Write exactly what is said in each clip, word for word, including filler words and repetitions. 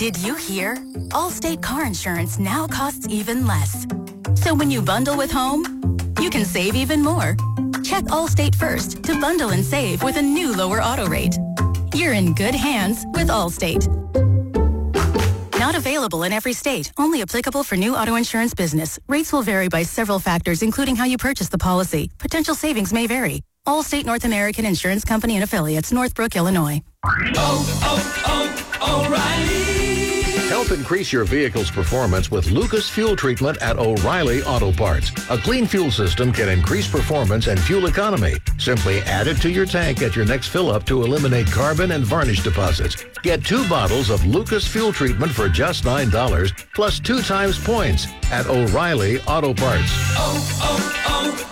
Did you hear? Allstate car insurance now costs even less. So when you bundle with home, you can save even more. Check Allstate first to bundle and save with a new lower auto rate. You're in good hands with Allstate. Not available in every state. Only applicable for new auto insurance business. Rates will vary by several factors, including how you purchase the policy. Potential savings may vary. Allstate North American Insurance Company and Affiliates, Northbrook, Illinois. Oh, oh, oh, O'Reilly! Help increase your vehicle's performance with Lucas Fuel Treatment at O'Reilly Auto Parts. A clean fuel system can increase performance and fuel economy. Simply add it to your tank at your next fill-up to eliminate carbon and varnish deposits. Get two bottles of Lucas Fuel Treatment for just nine dollars, plus two times points at O'Reilly Auto Parts. Oh,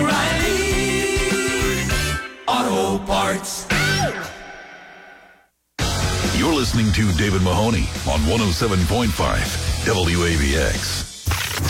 oh, oh, O'Reilly Auto Parts. You're listening to David Mahoney on one oh seven point five W A V X.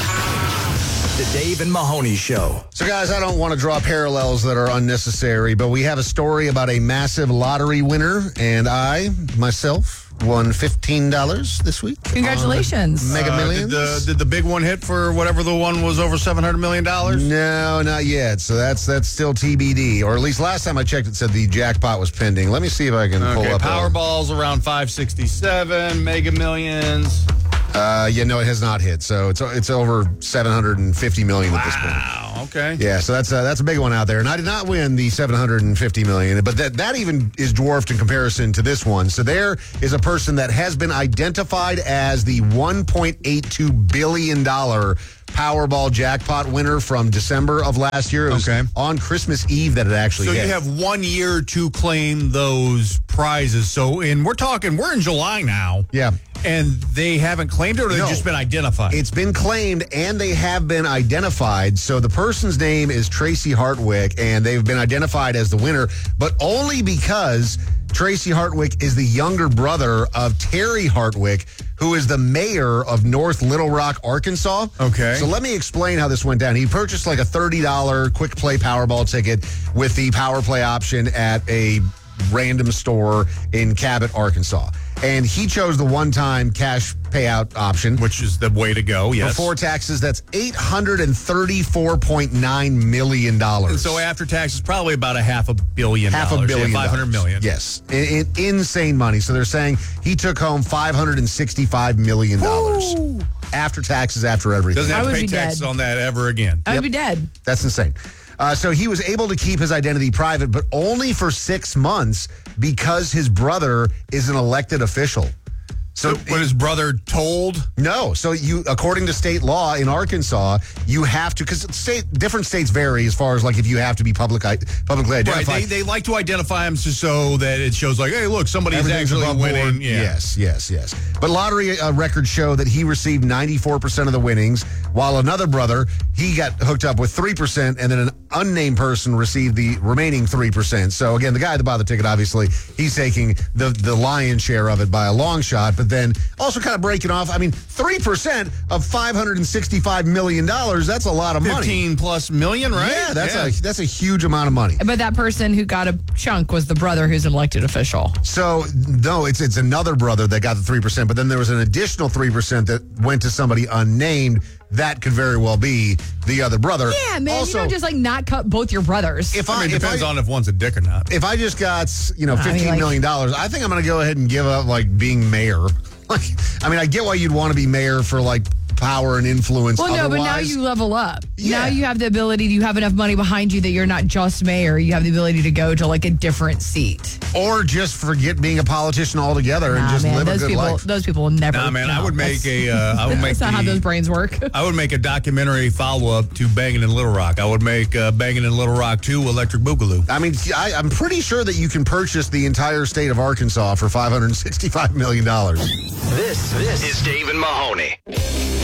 The Dave and Mahoney Show. So, guys, I don't want to draw parallels that are unnecessary, but we have a story about a massive lottery winner, and I, myself, won fifteen dollars this week. Congratulations. Mega Uh, Millions. did, the, did the big one hit for whatever the one was over seven hundred million dollars? No, not yet. So that's that's still T B D. Or at least last time I checked, it said the jackpot was pending. Let me see if I can pull Okay, up. Powerball's around five sixty-seven, Mega Millions. Uh, yeah, no, it has not hit. So it's it's over seven hundred fifty million at this point. Wow, okay. Yeah, so that's a, that's a big one out there. And I did not win the seven hundred fifty million dollars, but that, that even is dwarfed in comparison to this one. So there is a person that has been identified as the one point eight two billion dollars Powerball jackpot winner from December of last year. It was Okay. on Christmas Eve that it actually So hit. you have one year to claim those prizes. So, and we're talking, we're in July now. Yeah. And they haven't claimed it, or they've No. just been identified? It's been claimed and they have been identified. So the person's name is Tracy Hartwick, and they've been identified as the winner, but only because Tracy Hartwick is the younger brother of Terry Hartwick, who is the mayor of North Little Rock, Arkansas. Okay. So let me explain how this went down. He purchased like a thirty dollars quick play Powerball ticket with the power play option at a random store in Cabot, Arkansas. And he chose the one-time cash payout option. Which is the way to go, yes. Before taxes, that's eight hundred thirty-four point nine million dollars. And so after taxes, probably about a half a billion Half dollars. a billion. Yeah, five hundred million. Yes. I- I- insane money. So they're saying he took home five hundred sixty-five million dollars after taxes, after everything. Doesn't have I to would pay be taxes dead. on that ever again. I would Yep. be dead. That's insane. Uh, so he was able to keep his identity private, but only for six months because his brother is an elected official. So what his brother told? No. So you, according to state law in Arkansas, you have to, because state different states vary as far as like if you have to be public publicly identified. Right, they, they like to identify him just so that it shows like, hey, look, somebody's Everything's actually above winning. board. Yeah. Yes, yes, yes. But lottery uh, records show that he received ninety-four percent of the winnings, while another brother, he got hooked up with three percent, and then an unnamed person received the remaining three percent. So again, the guy that bought the ticket, obviously, he's taking the, the lion's share of it by a long shot, but then also kind of breaking off. I mean, three percent of five hundred sixty-five million dollars, that's a lot of money. fifteen plus million, right? Yeah, that's a that's a huge amount of money. But that person who got a chunk was the brother who's an elected official. So, no, it's it's another brother that got the three percent, but then there was an additional three percent that went to somebody unnamed. That could very well be the other brother. Yeah, man, Also, you don't just like not cut both your brothers. if I I, mean, it if depends I, on if one's a dick or not. if I just got, you know, I mean, fifteen like- million dollars, I think I'm going to go ahead and give up, like, being mayor. Like, I mean, I get why you'd want to be mayor for, like, power and influence. well, no, but now Otherwise- you level up. Yeah. Now you have the ability, you have enough money behind you that you're not just mayor. You have the ability to go to like a different seat. Or just forget being a politician altogether and Nah, just man, live a those good people, life. those people will never. Nah, man, I no, would make that's- a, uh, I would make That's not how the- those brains work. I would make a documentary follow-up to Bangin' in Little Rock. I would make uh, Bangin' in Little Rock two Electric Boogaloo. I mean, I, I'm pretty sure that you can purchase the entire state of Arkansas for five hundred sixty-five million dollars. This, this is Dave and Mahoney.